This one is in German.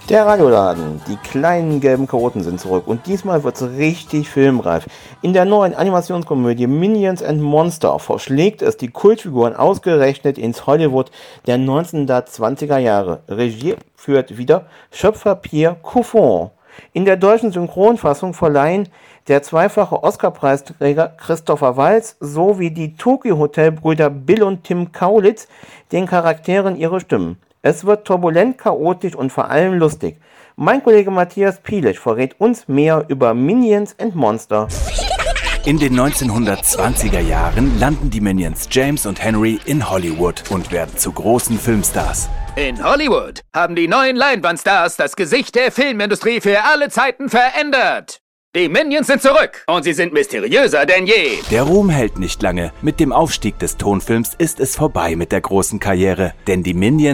Der Radioladen. Die kleinen gelben Karotten sind zurück und diesmal wird's richtig filmreif. In der neuen Animationskomödie Minions and Monster verschlägt es die Kultfiguren ausgerechnet ins Hollywood der 1920er Jahre. Regie führt wieder Schöpfer Pierre Coffin. In der deutschen Synchronfassung verleihen der zweifache Oscar-Preisträger Christopher Waltz sowie die Tokyo-Hotel-Brüder Bill und Tim Kaulitz den Charakteren ihre Stimmen. Es wird turbulent, chaotisch und vor allem lustig. Mein Kollege Matthias Pielech verrät uns mehr über Minions and Monster. In den 1920er Jahren landen die Minions James und Henry in Hollywood und werden zu großen Filmstars. In Hollywood haben die neuen Leinwandstars das Gesicht der Filmindustrie für alle Zeiten verändert. Die Minions sind zurück und sie sind mysteriöser denn je. Der Ruhm hält nicht lange. Mit dem Aufstieg des Tonfilms ist es vorbei mit der großen Karriere, denn die Minions